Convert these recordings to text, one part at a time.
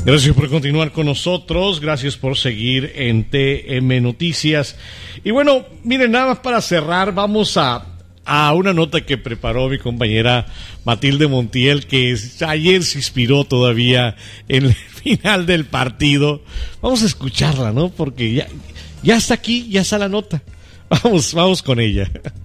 Gracias por continuar con nosotros, gracias por seguir en TM Noticias. Y bueno, miren, nada más para cerrar, vamos a una nota que preparó mi compañera Matilde Montiel, que ayer se inspiró todavía en el final del partido. Vamos a escucharla, ¿no? Porque ya está aquí, ya está la nota. Vamos con ella.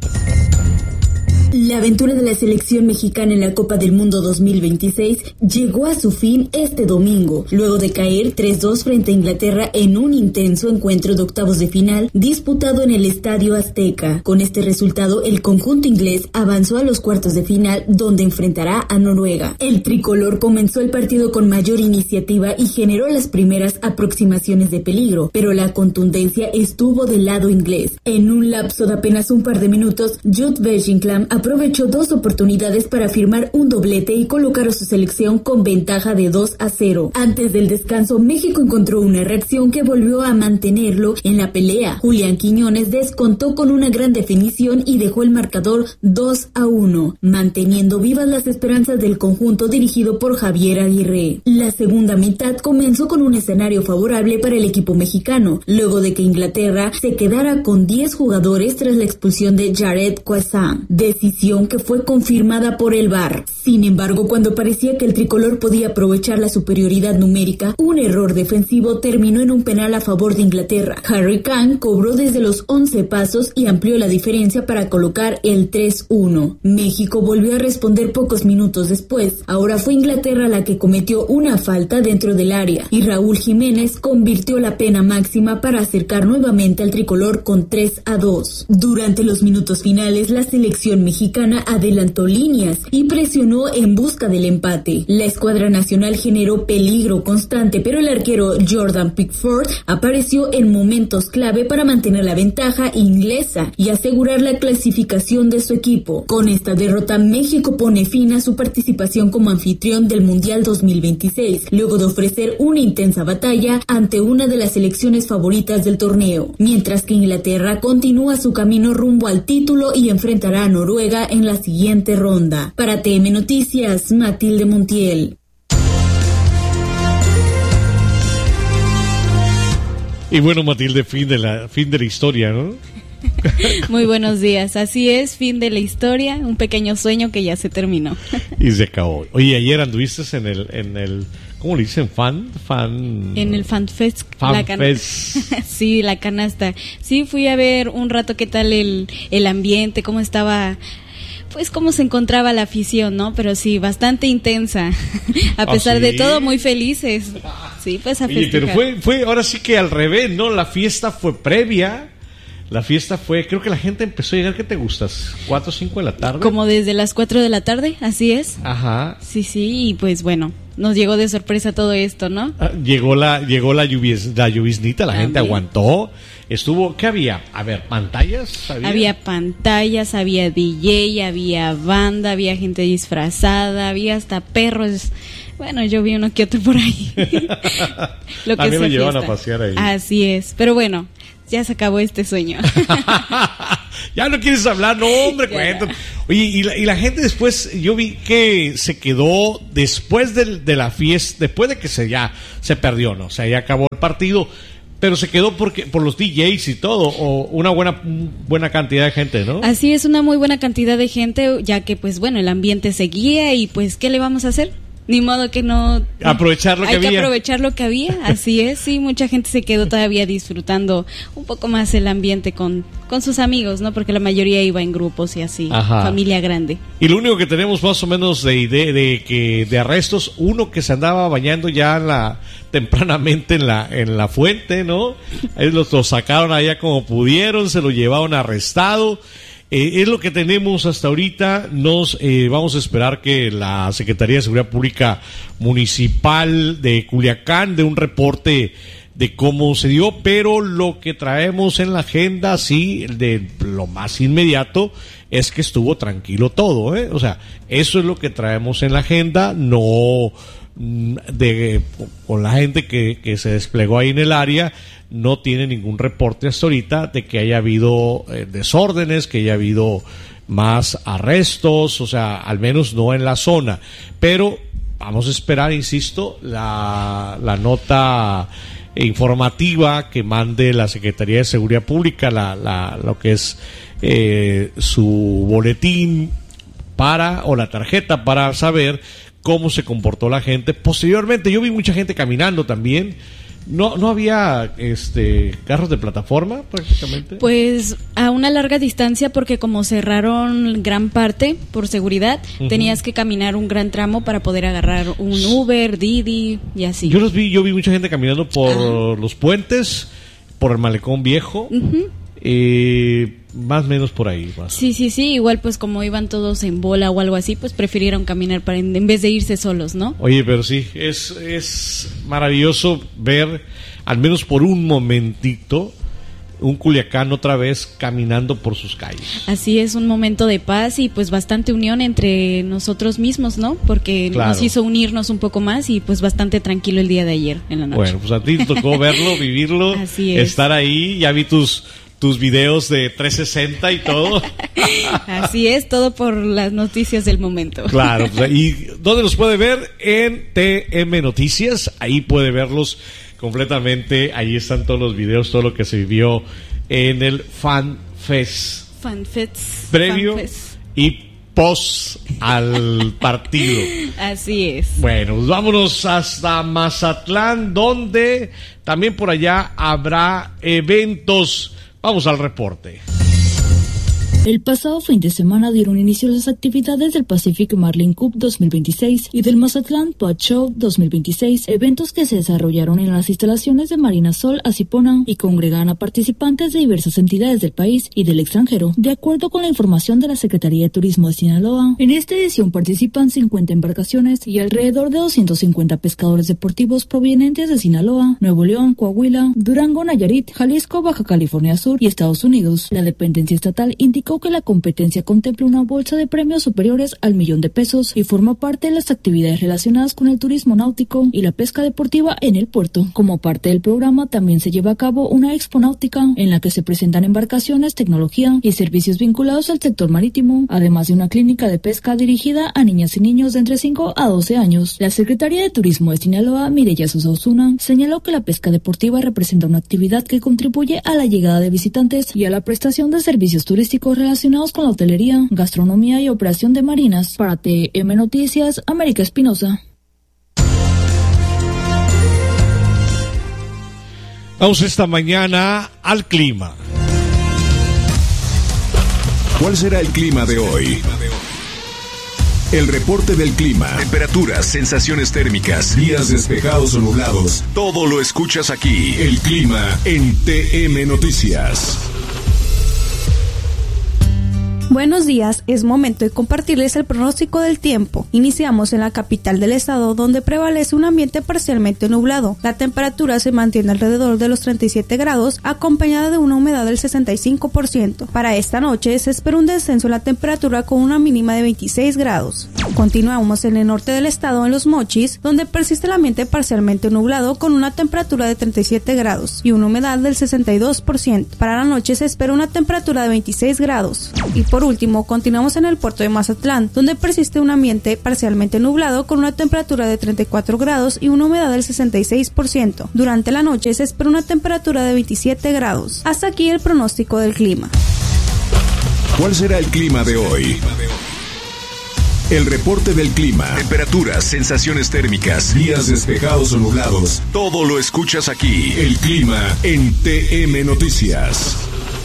La aventura de la selección mexicana en la Copa del Mundo 2026 llegó a su fin este domingo, luego de caer 3-2 frente a Inglaterra en un intenso encuentro de octavos de final disputado en el Estadio Azteca. Con este resultado, el conjunto inglés avanzó a los cuartos de final, donde enfrentará a Noruega. El tricolor comenzó el partido con mayor iniciativa y generó las primeras aproximaciones de peligro, pero la contundencia estuvo del lado inglés. En un lapso de apenas un par de minutos, Jude Bellingham aprovechó dos oportunidades para firmar un doblete y colocar a su selección con ventaja de 2-0. Antes del descanso, México encontró una reacción que volvió a mantenerlo en la pelea. Julián Quiñones descontó con una gran definición y dejó el marcador 2-1, manteniendo vivas las esperanzas del conjunto dirigido por Javier Aguirre. La segunda mitad comenzó con un escenario favorable para el equipo mexicano, luego de que Inglaterra se quedara con 10 jugadores tras la expulsión de Jared Quaison, decisión que fue confirmada por el VAR. Sin embargo, cuando parecía que el tricolor podía aprovechar la superioridad numérica, un error defensivo terminó en un penal a favor de Inglaterra. Harry Kane cobró desde los 11 pasos y amplió la diferencia para colocar el 3-1. México volvió a responder pocos minutos después. Ahora fue Inglaterra la que cometió una falta dentro del área y Raúl Jiménez convirtió la pena máxima para acercar nuevamente al tricolor con 3-2. Durante los minutos finales, la selección mexicana adelantó líneas y presionó en busca del empate. La escuadra nacional generó peligro constante, pero el arquero Jordan Pickford apareció en momentos clave para mantener la ventaja inglesa y asegurar la clasificación de su equipo. Con esta derrota, México pone fin a su participación como anfitrión del Mundial 2026, luego de ofrecer una intensa batalla ante una de las selecciones favoritas del torneo, mientras que Inglaterra continúa su camino rumbo al título y enfrentará a Noruega en la siguiente ronda. Para TM Noticias, Matilde Montiel. Y bueno, Matilde, fin de la historia, ¿no? Muy buenos días, así es, fin de la historia, un pequeño sueño que ya se terminó. Y se acabó. Oye, ayer anduviste en el ¿cómo le dicen? En el FanFest. FanFest. Sí, la canasta. Sí, fui a ver un rato qué tal el ambiente, cómo estaba, pues cómo se encontraba la afición, ¿no? Pero sí, bastante intensa. A pesar de todo, muy felices. Sí, pues a festejar. Pero fue ahora sí que al revés, ¿no? La fiesta fue previa. La fiesta fue, creo que la gente empezó a llegar, ¿qué te gustas? ¿4 o 5 de la tarde? Como desde las 4 de la tarde, así es. Ajá. Sí, y pues bueno, nos llegó de sorpresa todo esto, ¿no? Llegó la lluviznita, la gente aguantó. Estuvo, ¿qué había? A ver, ¿pantallas? Había pantallas, había DJ, había banda, había gente disfrazada, había hasta perros. Bueno, yo vi uno que otro por ahí. También lo llevaban a pasear ahí. Así es, pero bueno, ya se acabó este sueño. Ya no quieres hablar, no, hombre, cuéntame. Oye, y la gente después, yo vi que se quedó después de la fiesta, después de que se perdió, ¿no? O sea, ya acabó el partido, pero se quedó por los DJs y todo, o una buena cantidad de gente, ¿no? Así es, una muy buena cantidad de gente, ya que pues bueno, el ambiente seguía y pues ¿qué le vamos a hacer? Ni modo que no... Aprovechar lo que había. Hay que aprovechar lo que había, así es, sí, mucha gente se quedó todavía disfrutando un poco más el ambiente con sus amigos, ¿no? Porque la mayoría iba en grupos y así, ajá, familia grande. Y lo único que tenemos más o menos de arrestos, uno que se andaba bañando ya tempranamente en la fuente, ¿no? Ellos lo sacaron allá como pudieron, se lo llevaron arrestado. Es lo que tenemos hasta ahorita. Vamos a esperar que la Secretaría de Seguridad Pública Municipal de Culiacán dé un reporte de cómo se dio, pero lo que traemos en la agenda, sí, de lo más inmediato, es que estuvo tranquilo todo, ¿eh? O sea, eso es lo que traemos en la agenda, no con la gente que se desplegó ahí en el área. No tiene ningún reporte hasta ahorita de que haya habido desórdenes, que haya habido más arrestos, o sea, al menos no en la zona. Pero vamos a esperar, insisto, la nota informativa que mande la Secretaría de Seguridad Pública, lo que es su boletín o la tarjeta para saber cómo se comportó la gente. Posteriormente, yo vi mucha gente caminando también. No había carros de plataforma prácticamente. Pues a una larga distancia, porque como cerraron gran parte por seguridad, tenías que caminar un gran tramo para poder agarrar un Uber, Didi y así. Yo vi mucha gente caminando por los puentes, por el Malecón Viejo. Más o menos por ahí. Sí, igual pues como iban todos en bola o algo así, pues prefirieron caminar en vez de irse solos, ¿no? Oye, pero sí, es maravilloso ver, al menos por un momentito, un Culiacán otra vez caminando por sus calles. Así es, un momento de paz y pues bastante unión entre nosotros mismos, ¿no? Porque nos hizo unirnos un poco más y pues bastante tranquilo el día de ayer en la noche. Bueno, pues a ti te tocó verlo, vivirlo, estar ahí, ya vi tus videos de 360 y todo. Así es, todo por las noticias del momento. Claro, pues, ¿y dónde los puede ver? En TM Noticias, ahí puede verlos completamente, ahí están todos los videos, todo lo que se vivió en el FanFest. Previo y post al partido. Así es. Bueno, pues vámonos hasta Mazatlán, donde también por allá habrá eventos. Vamos al reporte. El pasado fin de semana dieron inicio las actividades del Pacific Marlin Cup 2026 y del Mazatlán Boat Show 2026, eventos que se desarrollaron en las instalaciones de Marina Sol Azipona y congregan a participantes de diversas entidades del país y del extranjero. De acuerdo con la información de la Secretaría de Turismo de Sinaloa, en esta edición participan 50 embarcaciones y alrededor de 250 pescadores deportivos provenientes de Sinaloa, Nuevo León, Coahuila, Durango, Nayarit, Jalisco, Baja California Sur y Estados Unidos. La dependencia estatal indicó que la competencia contempla una bolsa de premios superiores al $1,000,000 y forma parte de las actividades relacionadas con el turismo náutico y la pesca deportiva en el puerto. Como parte del programa también se lleva a cabo una expo náutica en la que se presentan embarcaciones, tecnología y servicios vinculados al sector marítimo, además de una clínica de pesca dirigida a niñas y niños de entre 5 a 12 años. La Secretaría de Turismo de Sinaloa, Mireya Sosa Osuna, señaló que la pesca deportiva representa una actividad que contribuye a la llegada de visitantes y a la prestación de servicios turísticos relacionados con la hotelería, gastronomía y operación de marinas. Para TM Noticias, América Espinosa. Vamos esta mañana al clima. ¿Cuál será el clima de hoy? El reporte del clima, temperaturas, sensaciones térmicas, días despejados o nublados. Todo lo escuchas aquí. El clima en TM Noticias. Buenos días, es momento de compartirles el pronóstico del tiempo. Iniciamos en la capital del estado, donde prevalece un ambiente parcialmente nublado. La temperatura se mantiene alrededor de los 37 grados, acompañada de una humedad del 65%. Para esta noche se espera un descenso en la temperatura con una mínima de 26 grados. Continuamos en el norte del estado, en Los Mochis, donde persiste el ambiente parcialmente nublado con una temperatura de 37 grados y una humedad del 62%. Para la noche se espera una temperatura de 26 grados. Y por último, continuamos en el puerto de Mazatlán, donde persiste un ambiente parcialmente nublado con una temperatura de 34 grados y una humedad del 66%. Durante la noche se espera una temperatura de 27 grados. Hasta aquí el pronóstico del clima. ¿Cuál será el clima de hoy? El reporte del clima, temperaturas, sensaciones térmicas, días despejados o nublados. Todo lo escuchas aquí. El clima en TM Noticias.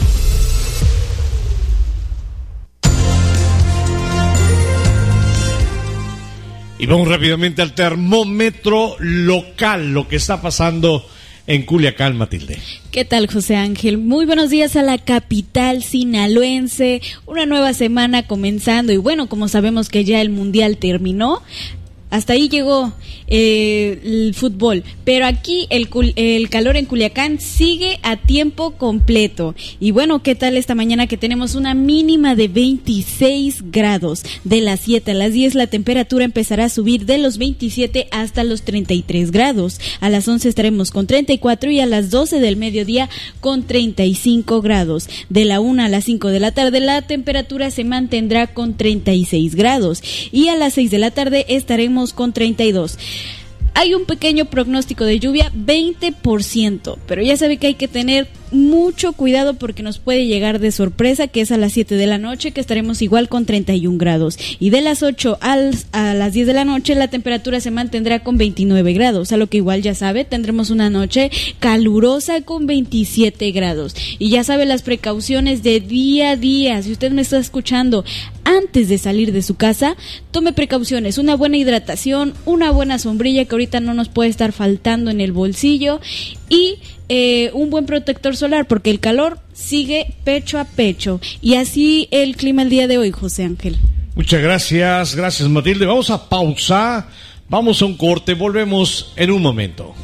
Y vamos rápidamente al termómetro local, lo que está pasando en Culiacán, Matilde. ¿Qué tal, José Ángel? Muy buenos días a la capital sinaloense. Una nueva semana comenzando y bueno, como sabemos que ya el Mundial terminó, hasta ahí llegó el fútbol, pero aquí el calor en Culiacán sigue a tiempo completo. Y bueno, ¿qué tal esta mañana que tenemos una mínima de 26 grados? De las 7 a las 10 la temperatura empezará a subir de los 27 hasta los 33 grados. A las 11 estaremos con 34 y a las 12 del mediodía con 35 grados. De la 1 a las 5 de la tarde la temperatura se mantendrá con 36 grados. Y a las 6 de la tarde estaremos estamos con 32. Hay un pequeño pronóstico de lluvia, 20%, pero ya sabe que hay que tener mucho cuidado porque nos puede llegar de sorpresa, que es a las 7 de la noche, que estaremos igual con 31 grados. Y de las 8 a las 10 de la noche, la temperatura se mantendrá con 29 grados, a lo que igual ya sabe, tendremos una noche calurosa con 27 grados. Y ya sabe las precauciones de día a día. Si usted me está escuchando, antes de salir de su casa, tome precauciones, una buena hidratación, una buena sombrilla que ahorita no nos puede estar faltando en el bolsillo, y un buen protector solar, porque el calor sigue pecho a pecho. Y así el clima el día de hoy, José Ángel. Muchas gracias Matilde. Vamos a pausar, vamos a un corte, volvemos en un momento.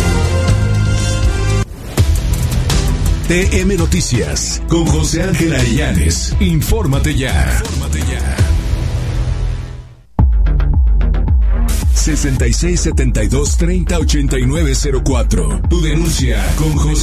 TM Noticias con José Ángel Arellanes. Infórmate ya. 6672-308904. Tu denuncia con José